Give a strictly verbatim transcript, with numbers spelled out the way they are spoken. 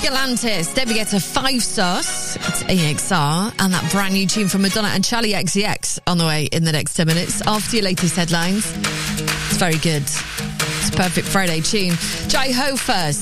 Galantis, Debbie gets a five stars. It's A X R, and that brand new tune from Madonna and Charlie X C X on the way in the next ten minutes after your latest headlines. It's very good. It's a perfect Friday tune. Jai Ho first.